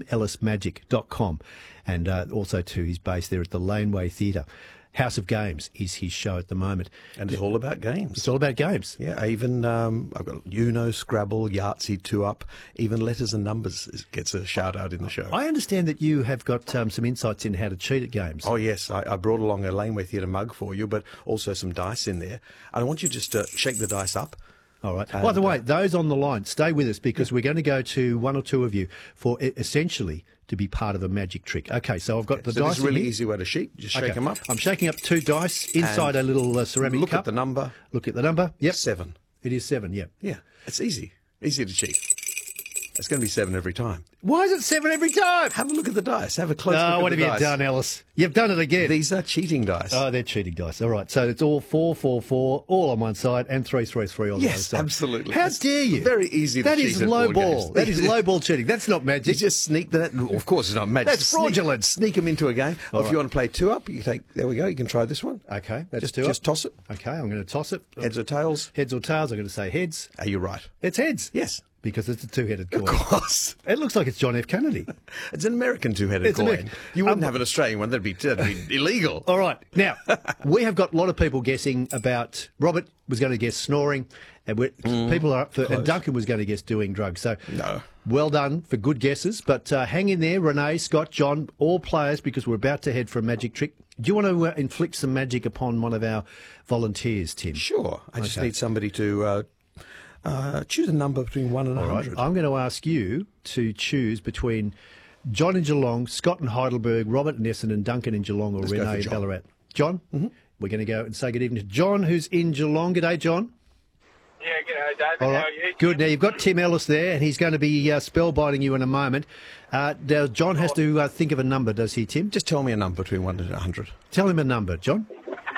timelessmagic.com, and also to his base there at the Laneway Theatre. House of Games is his show at the moment. And it's all about games. It's all about games. Yeah, even I've got Uno, Scrabble, Yahtzee, 2-Up, even letters and numbers gets a shout-out in the show. I understand that you have got some insights in how to cheat at games. Oh, yes. I brought along a Laneway Theatre mug for you, but also some dice in there. And I want you just to shake the dice up. All right. By the way, those on the line, stay with us because we're going to go to one or two of you for essentially to be part of a magic trick. Okay, so I've got the dice. It's a really here. easy way to cheat. Just shake them up. I'm shaking up 2 dice inside a little ceramic Look cup. at the number. Look at the number. Yep. 7. It is 7, yep. Yeah, it's easy. Easy to cheat. It's going to be 7 every time. Why is it 7 every time? Have a look at the dice. Have a close look at the dice. What have you done, Ellis? You've done it again. These are cheating dice. Oh, they're cheating dice. All right. So it's all 4, 4, 4, all on one side, and 3, 3, 3 on the other Yes, side. absolutely. How dare you? Very easy to That cheat is at low board ball. games. That is low ball cheating. That's not You magic. just sneak that. Of course, it's not magic. That's fraudulent. Sneak them into a game. Or if right. you want to play 2-Up, you take. There we go. You can try this one. Okay, that's Just 2 up. just toss it. Okay, I'm going to toss it. Heads or tails. Heads or tails? I'm going to say heads. Are you right? It's heads. Yes. Because it's a two-headed coin. Of course. It looks like it's John F. Kennedy. It's an American two-headed It's coin. American. You wouldn't have an Australian one. That'd be illegal. All right. Now, we have got a lot of people guessing about... Robert was going to guess snoring, and people are up for... And Duncan was going to guess doing drugs. So, No. Well done for good guesses. But hang in there, Renee, Scott, John, all players, because we're about to head for a magic trick. Do you want to inflict some magic upon one of our volunteers, Tim? Sure. I just need somebody to choose a number between 1 and 100. I'm going to ask you to choose between John in Geelong, Scott in Heidelberg, Robert in Essendon, Duncan in Geelong, or Let's go Renee for in John. Ballarat. John, we're going to go and say good evening to John, who's in Geelong. G'day, John. Yeah, g'day, David. All How right. are you? Good. Now, you've got Tim Ellis there, and he's going to be spellbinding you in a moment. Now, John has to think of a number, does he, Tim? Just tell me a number between 1 and 100. Tell him a number, John.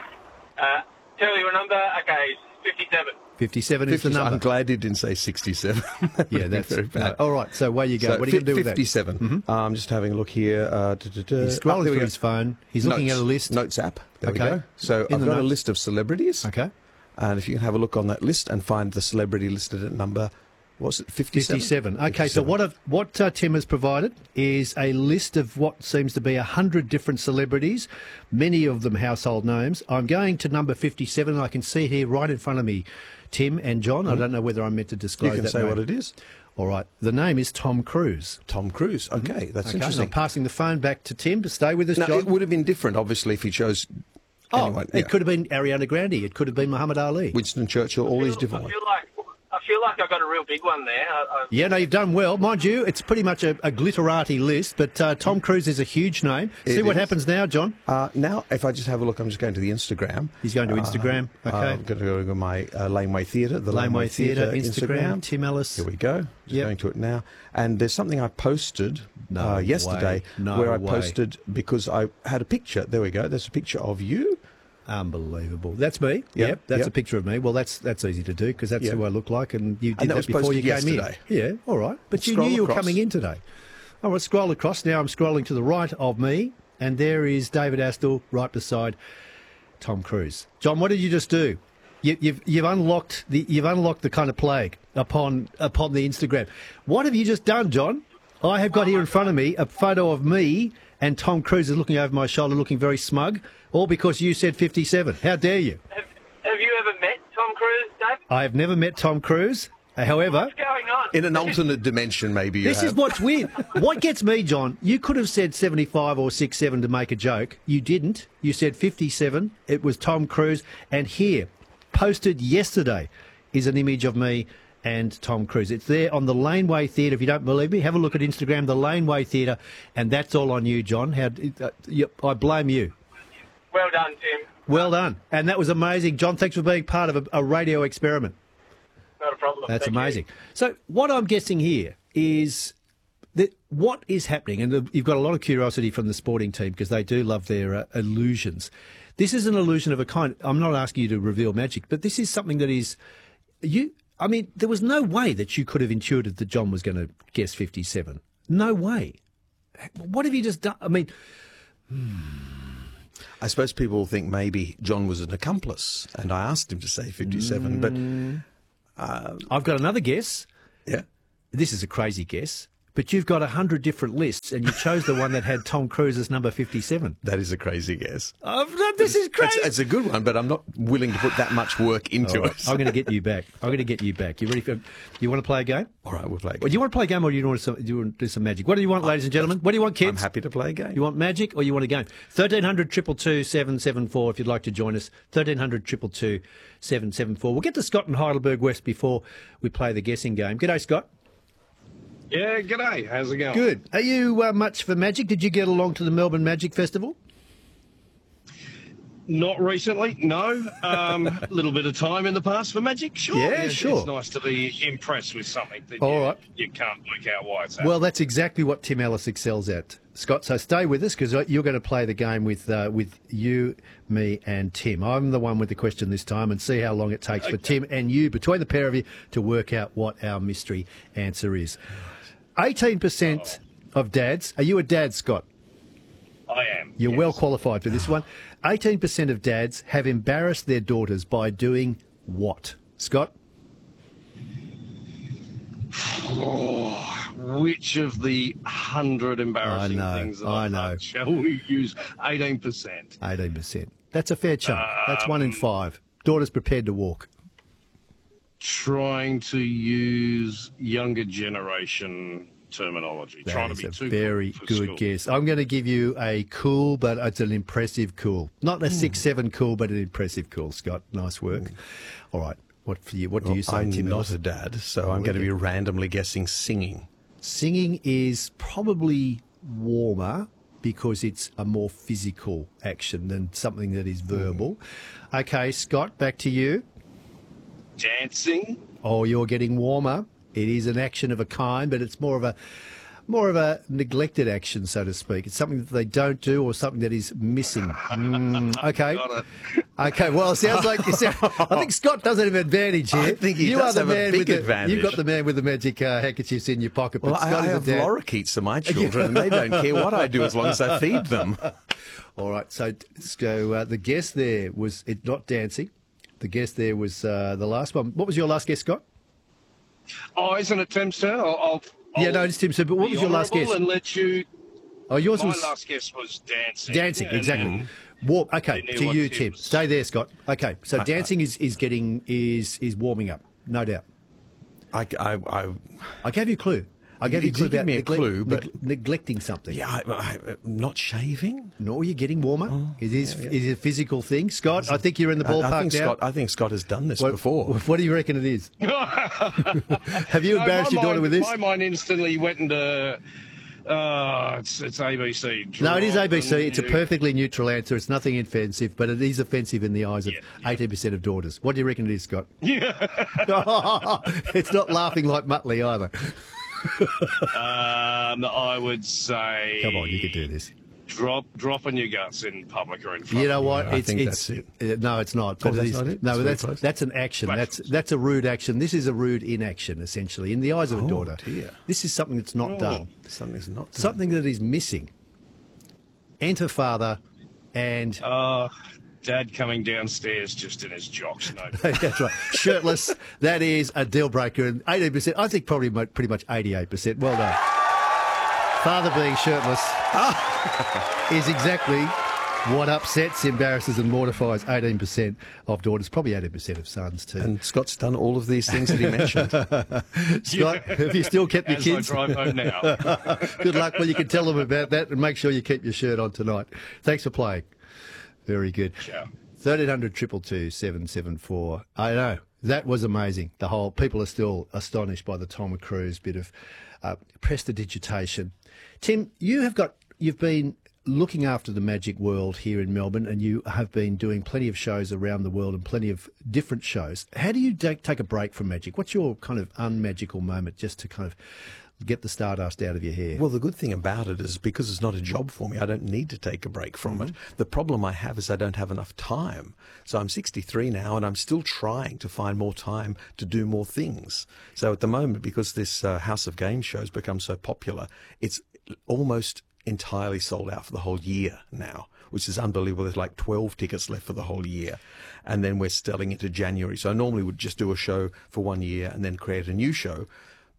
Tell you a number. Okay, 57. 57 is the number. I'm glad you didn't say 67. Yeah, that's very bad. All right, so away you go. So what are you going to do with that? 57. I'm just having a look here. He's scrolling through his phone. He's looking at a list. Notes app. There we Okay. go. So In I've the got a notes. list of celebrities. Okay. And if you can have a look on that list and find the celebrity listed at number, what's it, 57? 57. Okay, so what Tim has provided is a list of what seems to be 100 different celebrities, many of them household names. I'm going to number 57. I can see here right in front of me, Tim and John. I don't know whether I'm meant to disclose You can that say name. what it is. All right. The name is Tom Cruise. Tom Cruise. Okay, that's Okay, interesting. I'm passing the phone back to Tim to stay with us, Now, John. it would have been different, obviously, if he chose anyone. It could have been Ariana Grande. It could have been Muhammad Ali. Winston Churchill, all these different I ones. feel like I got a real big one there. Yeah, no, you've done well. Mind you, it's pretty much a glitterati list, but Tom Cruise is a huge name. See what is. happens now, John. Now, if I just have a look, I'm just going to the Instagram. He's going to Instagram. Okay. I'm going to go to my Laneway Theatre, the Laneway Theatre, Instagram. Instagram, Tim Ellis. Here we go. Just Yep. going to it now. And there's something I posted No yesterday way. No where I way. posted because I had a picture. There we go. There's a picture of you. Unbelievable. That's me. Yep, That's yep. a picture of me. Well, that's easy to do because that's Yep. who I look like, and you did And that that was before you posted came yesterday. in. Yeah, all right. But you Scroll knew you were across. coming in today. All right, scroll across. Now I'm scrolling to the right of me, and there is David Astle right beside Tom Cruise. John, what did you just do? You've unlocked the kind of plague upon the Instagram. What have you just done, John? I have got here in front of me a photo of me and Tom Cruise is looking over my shoulder, looking very smug, all because you said 57. How dare you? Have you ever met Tom Cruise, Dave? I have never met Tom Cruise. However, What's going on? In an alternate dimension, maybe you this have. is what's weird. What gets me, John, you could have said 75 or 67 to make a joke. You didn't. You said 57. It was Tom Cruise. And here, posted yesterday, is an image of me and Tom Cruise. It's there on the Laneway Theatre. If you don't believe me, have a look at Instagram, the Laneway Theatre, and that's all on you, John. I blame you. Well done, Tim. Well done. And that was amazing. John, thanks for being part of a radio experiment. Not a problem. That's Thank you. amazing. So what I'm guessing here is that what is happening, and you've got a lot of curiosity from the sporting team because they do love their illusions. This is an illusion of a kind. I'm not asking you to reveal magic, but this is something that is you. I mean, there was no way that you could have intuited that John was going to guess 57. No way. What have you just done? I mean, I suppose people think maybe John was an accomplice, and I asked him to say 57, I've got another guess. but yeah. This is a crazy guess, but you've got 100 different lists, and you chose the one that had Tom Cruise as number 57. That is a crazy guess. Oh, this is crazy. It's a good one, but I'm not willing to put that much work into it. I'm going to get you back. You ready for? You want to play a game? All right, we'll play a Well, game. do you want to play a game, or do you want to do some magic? What do you want, ladies and gentlemen? What do you want, kids? I'm happy to play a game. You want magic or you want a game? 1300 222 774 if you'd like to join us. 1300 222 774. We'll get to Scott in Heidelberg West before we play the guessing game. G'day, Scott. Yeah, g'day. How's it going? Good. Are you much for magic? Did you get along to the Melbourne Magic Festival? Not recently, no. A little bit of time in the past for magic, sure. Yeah, sure. It's nice to be impressed with something that All right. you can't work out why it's happening. Well, that's exactly what Tim Ellis excels at, Scott. So stay with us because you're going to play the game with you, me, and Tim. I'm the one with the question this time, and see how long it takes for Tim and you, between the pair of you, to work out what our mystery answer is. 18% of dads. Are you a dad, Scott? I am. You're yes. well qualified for this one. 18% of dads have embarrassed their daughters by doing what? Scott? Which of the 100 embarrassing I know, things that I I've know. done shall we use 18%? 18%. That's a fair chunk. That's 1 in 5. Daughters prepared to walk. Trying to use younger generation terminology. Trying to be That's too a very cool for good school. guess. I'm going to give you a cool, but it's an impressive cool. Not a 6-7 cool, but an impressive cool, Scott. Nice work. All right. What for you? What do you say, I'm Tim not Ellis? a dad, so I'm going to be randomly guessing singing. Singing is probably warmer because it's a more physical action than something that is verbal. Okay, Scott, back to you. Dancing. Oh, you're getting warmer. It is an action of a kind, but it's more of a neglected action, so to speak. It's something that they don't do or something that is missing. Okay. Got it. Okay, well, it sounds like I think Scott does have an advantage here. I think he you does are have the a man big with the, advantage. You've got the man with the magic handkerchiefs in your pocket. But Well, Scott I is a have dad. lorikeets to my children, and they don't care what I do as long as I feed them. All right, so the guess there was not dancing. The guess there was the last one. What was your last guess, Scott? Oh, isn't it Tim's turn? I'll Yeah, no, it's Tim. So, but what be was your last honourable guess? And let you. Oh, yours My was last guess was dancing. dancing. And Exactly. then- Warm. Okay, Didn't hear to what you, Tim Tim. was- Stay there, Scott. Okay, so dancing is warming up, no doubt. I I gave you a clue. I gave you a You clue did give about me a clue, but- neglecting something. yeah, not shaving. No, you're getting warmer. It is a physical thing. Scott, I think you're in the I ballpark think now. I think Scott has done this What- before. What do you reckon it is? Have you No, embarrassed my your daughter mind- with this? My mind instantly went into. It's ABC. No, it is ABC. It's a Drop perfectly neutral answer. It's nothing offensive, but it is offensive in the eyes of 18% of daughters. What do you reckon it is, Scott? It's not laughing like Muttley either. I would say. Come on, you can do this. Dropping your guts in public or in front. You know what? I think that's it. No, it's not. Oh, But that's it is, not it? No, It's but very close. that's an action. That's a rude action. This is a rude inaction, essentially, in the eyes of a daughter. Dear. This is something that's not done. Something's not done. Something that is missing. Enter father, and Dad coming downstairs just in his jocks. No. that's right, shirtless. That is a deal breaker. And 18%. I think probably pretty much 88%. Well done. Father being shirtless is exactly what upsets, embarrasses, and mortifies 18% of daughters. Probably 18% of sons too. And Scott's done all of these things that he mentioned. Scott, have you still kept your As kids? I drive home now. Good luck. Well, you can tell them about that and make sure you keep your shirt on tonight. Thanks for playing. Very good. Ciao. 1300 222 774. I know. That was amazing. The whole people are still astonished by the Tom Cruise bit of prestidigitation. Tim, you've been looking after the magic world here in Melbourne, and you have been doing plenty of shows around the world and plenty of different shows. How do you take a break from magic? What's your kind of unmagical moment just to kind of get the stardust out of your hair? Well, the good thing about it is because it's not a job for me, I don't need to take a break from it. The problem I have is I don't have enough time. So I'm 63 now and I'm still trying to find more time to do more things. So at the moment, because this House of Games show has become so popular, it's almost entirely sold out for the whole year now, which is unbelievable. There's like 12 tickets left for the whole year. And then we're selling into January. So I normally would just do a show for 1 year and then create a new show.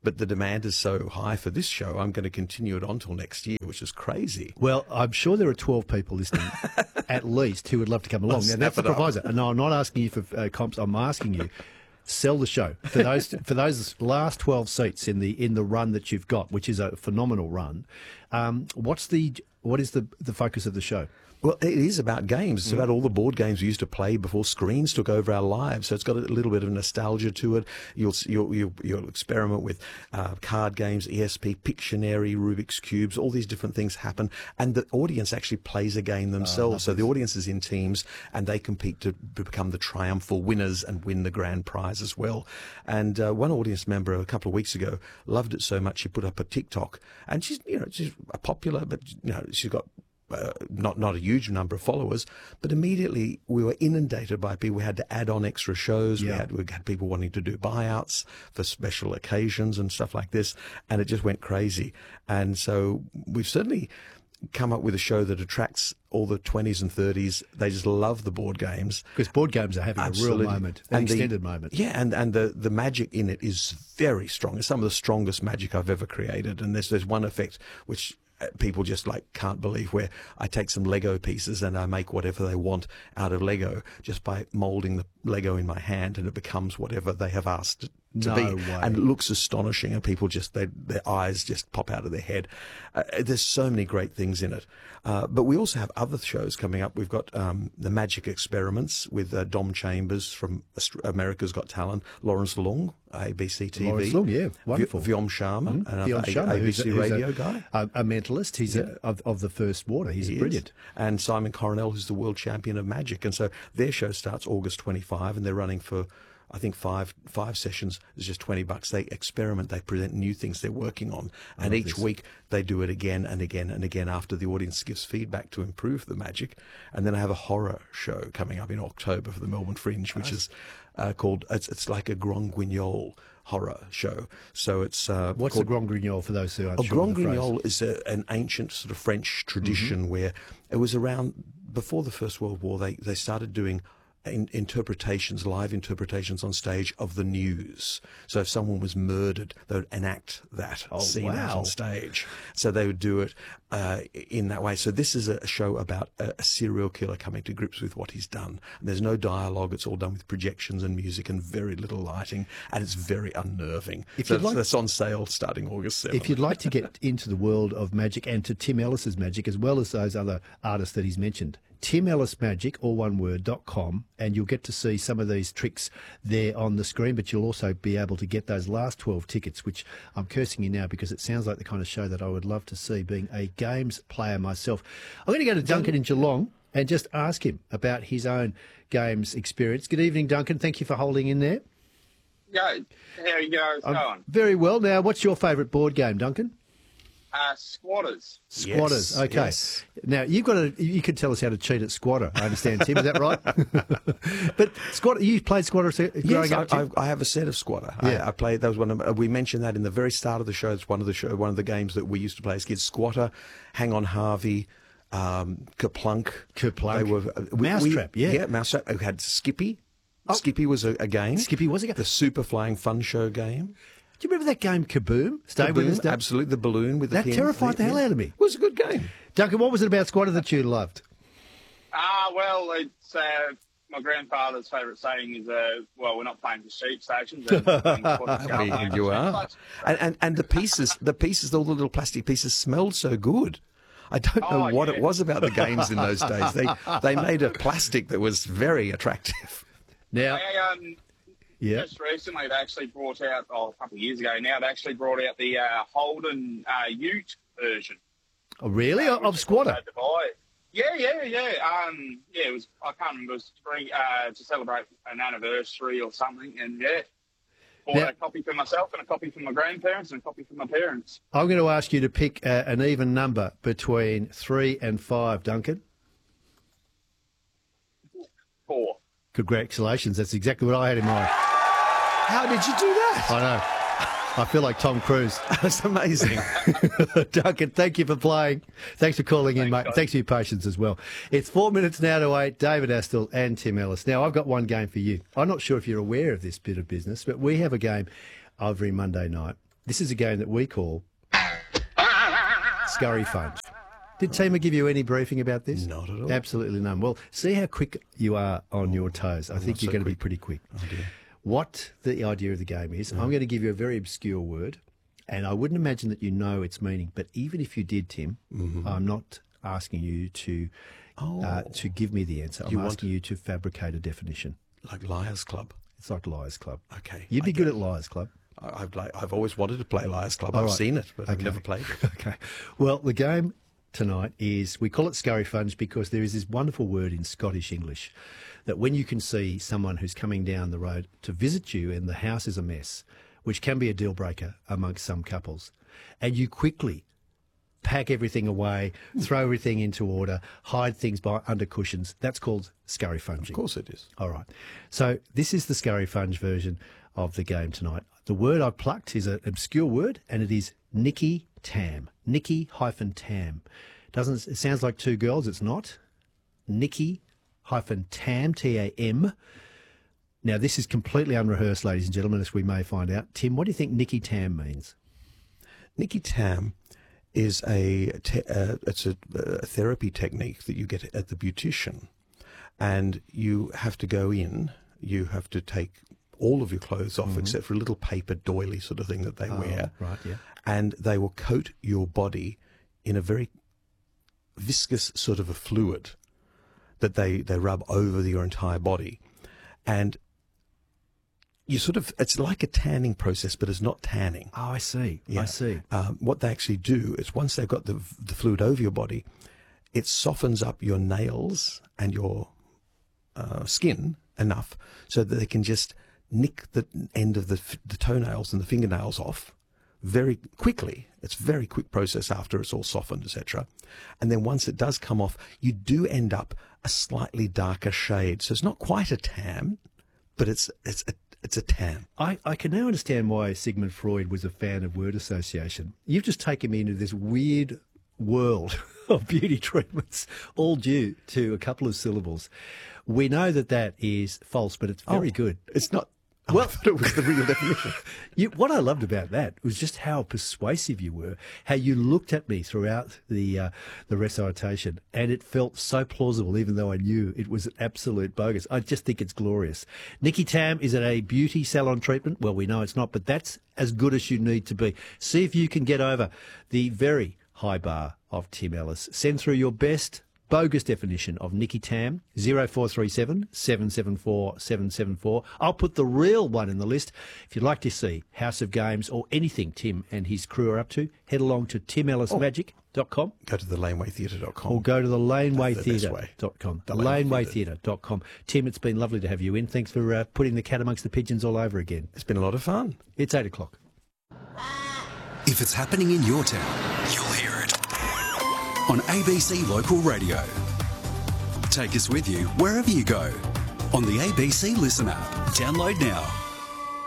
but the demand is so high for this show, I'm going to continue it on till next year, which is crazy. Well, I'm sure there are 12 people listening, at least, who would love to come along. Now, that's the proviso. No, I'm not asking you for comps. I'm asking you, sell the show for those last 12 seats in the run that you've got, which is a phenomenal run. What is the focus of the show? Well, it is about games. It's about all the board games we used to play before screens took over our lives. So it's got a little bit of nostalgia to it. You'll experiment with card games, ESP, Pictionary, Rubik's Cubes. All these different things happen, and the audience actually plays a game themselves. So the audience is in teams, and they compete to become the triumphal winners and win the grand prize as well. And one audience member a couple of weeks ago loved it so much she put up a TikTok, and she's a popular, but she's got not a huge number of followers, but immediately we were inundated by people. We had to add on extra shows. We had people wanting to do buyouts for special occasions and stuff like this, and it just went crazy. And so we've certainly come up with a show that attracts all the 20s and 30s. They just love the board games. Because board games are having a real moment, an extended moment. Yeah, and the magic in it is very strong. It's some of the strongest magic I've ever created. And there's one effect which people just can't believe, where I take some Lego pieces and I make whatever they want out of Lego just by moulding the Lego in my hand, and it becomes whatever they have asked it to be. And it looks astonishing, and people just, their eyes just pop out of their head. There's so many great things in it. But we also have other shows coming up. We've got the Magic Experiments with Dom Chambers from America's Got Talent, Lawrence Long, ABC TV. Lawrence Long, yeah, wonderful. Vyom Sharma, another ABC radio guy. A mentalist. He's of the first water. He's brilliant. And Simon Coronel, who's the world champion of magic. And so their show starts August 25, and they're running for, I think, five sessions. It's just $20. They experiment. They present new things they're working on, and each week they do it again and again and again after the audience gives feedback to improve the magic. And then I have a horror show coming up in October for the Melbourne Fringe, which is called, it's like a Grand Guignol horror show. So it's what's a Grand Guignol for those who aren't sure? A Grand Guignol is an ancient sort of French tradition where it was around before the First World War. They started doing live interpretations on stage of the news. So if someone was murdered, they would enact that scene out on stage. So they would do it in that way. So this is a show about a serial killer coming to grips with what he's done. And there's no dialogue. It's all done with projections and music and very little lighting, and it's very unnerving. That's on sale starting August 7th. If you'd like to get into the world of magic and to Tim Ellis's magic, as well as those other artists that he's mentioned, Tim Ellis Magic, all one word, .com, and you'll get to see some of these tricks there on the screen, but you'll also be able to get those last 12 tickets, which I'm cursing you now because it sounds like the kind of show that I would love to see, being a games player myself. I'm going to go to Duncan in Geelong and just ask him about his own games experience. Good evening, Duncan. Thank you for holding in there. Yeah, how are you guys going? Very well. Now, what's your favourite board game, Duncan? Squatters. Squatters, Yes, okay. yes. Now, you can tell us how to cheat at Squatter, I understand, Tim, is that right? But Squatter, you played Squatter growing up, Tim? I have a set of Squatter. Yeah. I played, that was one of, we mentioned that in the very start of the show. It's one of the games that we used to play as kids. Squatter, Hang on Harvey, Kerplunk. Kerplunk. They were, Mousetrap, yeah. Yeah, Mousetrap. We had Skippy. Skippy was a game. Skippy was a game. The Super Flying Fun Show game. Do you remember that game, Kaboom? Stay with us, Duncan. Absolutely, the balloon with the That pin. terrified the hell out of me. It was a good game. Duncan, what was it about Squatter that you loved? Well, it's my grandfather's favourite saying is, we're not playing for sheep stations. We're playing for You are. And the pieces, all the little plastic pieces smelled so good. I don't know what it was about the games in those days. They made a plastic that was very attractive. Now, just recently they actually brought out, a couple of years ago now, they actually brought out the Holden Ute version. Oh, really? Of Squatter? Yeah. It was, I can't remember, it was to celebrate an anniversary or something, and bought a copy for myself and a copy for my grandparents and a copy for my parents. I'm going to ask you to pick an even number between 3 and 5, Duncan. 4. Congratulations. That's exactly what I had in mind. How did you do that? I know. I feel like Tom Cruise. That's amazing. Duncan, thank you for playing. Thanks for calling in, mate. Thanks for your patience as well. It's 4 minutes now to 8. David Astle and Tim Ellis. Now, I've got one game for you. I'm not sure if you're aware of this bit of business, but we have a game every Monday night This is a game that we call Scurry Funge. Did Tima give you any briefing about this? Not at all. Absolutely none. Well, see how quick you are on your toes. I think you're going to be pretty quick. Oh, dear. What the idea of the game is, I'm going to give you a very obscure word, and I wouldn't imagine that you know its meaning. But even if you did, Tim, I'm not asking you to give me the answer. I'm asking you to fabricate a definition. Like Liars Club. It's like Liars Club. Okay. You'd be good at Liars Club. I've always wanted to play Liars Club. All I've right. seen it, but I've never played it. Okay. Well, the game tonight is, we call it Scurry Funge because there is this wonderful word in Scottish English that when you can see someone who's coming down the road to visit you and the house is a mess, which can be a deal breaker amongst some couples, and you quickly pack everything away, throw everything into order, hide things under cushions, that's called Scurry Funging. Of course it is. All right. So this is the Scurry Funge version of the game tonight. The word I plucked is an obscure word, and it is Nikki Tam. Nikki-Tam. It sounds like two girls. It's not. Nikki-Tam, T-A-M. Now, this is completely unrehearsed, ladies and gentlemen, as we may find out. Tim, what do you think Nikki Tam means? Nikki Tam is it's a therapy technique that you get at the beautician, and you have to go in. You have to take all of your clothes off except for a little paper doily sort of thing that they wear. Right, yeah. And they will coat your body in a very viscous sort of a fluid that they rub over your entire body. And you sort of, it's like a tanning process, but it's not tanning. Oh, I see. Yeah. I see. What they actually do is once they've got the fluid over your body, it softens up your nails and your skin enough so that they can just nick the end of the toenails and the fingernails off very quickly. It's a very quick process after it's all softened, etc. And then once it does come off, you do end up a slightly darker shade. So it's not quite a tan, but it's a tan. I can now understand why Sigmund Freud was a fan of word association. You've just taken me into this weird world of beauty treatments, all due to a couple of syllables. We know that is false, but it's very good. It's not. Well, I thought it was the real definition. What I loved about that was just how persuasive you were, how you looked at me throughout the recitation, and it felt so plausible, even though I knew it was absolute bogus. I just think it's glorious. Nikki Tam, is it a beauty salon treatment? Well, we know it's not, but that's as good as you need to be. See if you can get over the very high bar of Tim Ellis. Send through your best bogus definition of Nikki Tam, 0437 774 774. I'll put the real one in the list. If you'd like to see House of Games or anything Tim and his crew are up to, head along to timellismagic.com. Go to thelanewaytheatre.com. Or go to the That's the best way. lanewaytheatre.com. The lanewaytheatre.com. Tim, it's been lovely to have you in. Thanks for putting the cat amongst the pigeons all over again. It's been a lot of fun. It's 8 o'clock. If it's happening in your town, you'll hear it on ABC Local Radio. Take us with you wherever you go on the ABC Listen app. Download now.